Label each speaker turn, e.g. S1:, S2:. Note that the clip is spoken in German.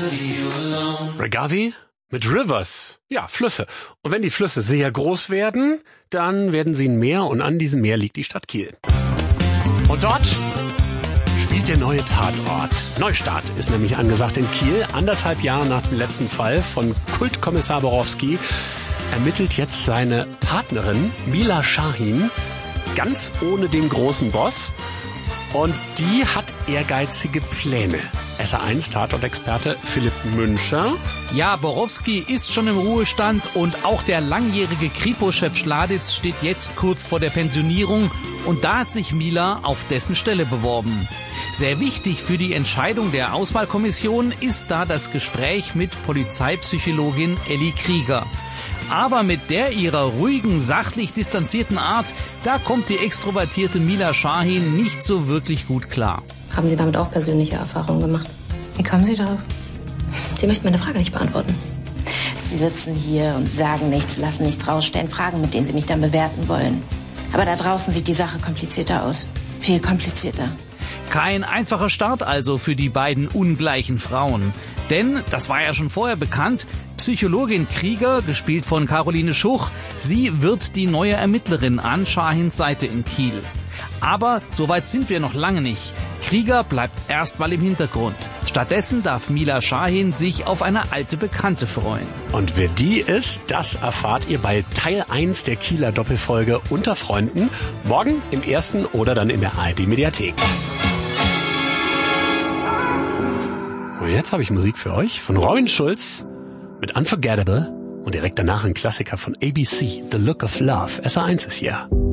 S1: Reggae mit Rivers. Ja, Flüsse. Und wenn die Flüsse sehr groß werden, dann werden sie ein Meer und an diesem Meer liegt die Stadt Kiel. Und dort spielt der neue Tatort. Neustart ist nämlich angesagt in Kiel. 1,5 Jahre nach dem letzten Fall von Kultkommissar Borowski ermittelt jetzt seine Partnerin Mila Shahin ganz ohne den großen Boss. Und die hat ehrgeizige Pläne. SR1 Tatort-Experte Philipp Müncher.
S2: Ja, Borowski ist schon im Ruhestand und auch der langjährige Kripo-Chef Schladitz steht jetzt kurz vor der Pensionierung und da hat sich Mila auf dessen Stelle beworben. Sehr wichtig für die Entscheidung der Auswahlkommission ist da das Gespräch mit Polizeipsychologin Elli Krieger. Aber mit der ihrer ruhigen, sachlich distanzierten Art, da kommt die extrovertierte Mila Shahin nicht so wirklich gut klar.
S3: Haben Sie damit auch persönliche Erfahrungen gemacht?
S4: Wie kommen Sie darauf?
S3: Sie möchten meine Frage nicht beantworten.
S4: Sie sitzen hier und sagen nichts, lassen nichts raus, stellen Fragen, mit denen Sie mich dann bewerten wollen. Aber da draußen sieht die Sache komplizierter aus. Viel komplizierter.
S2: Kein einfacher Start also für die beiden ungleichen Frauen. Denn, das war ja schon vorher bekannt, Psychologin Krieger, gespielt von Caroline Schuch, sie wird die neue Ermittlerin an Shahins Seite in Kiel. Aber so weit sind wir noch lange nicht. Krieger bleibt erstmal im Hintergrund. Stattdessen darf Mila Shahin sich auf eine alte Bekannte freuen.
S1: Und wer die ist, das erfahrt ihr bei Teil 1 der Kieler Doppelfolge Unter Freunden. Morgen im 1. oder dann in der ARD-Mediathek. Und jetzt habe ich Musik für euch von Robin Schulz mit Unforgettable und direkt danach ein Klassiker von ABC, The Look of Love. SR1 ist hier.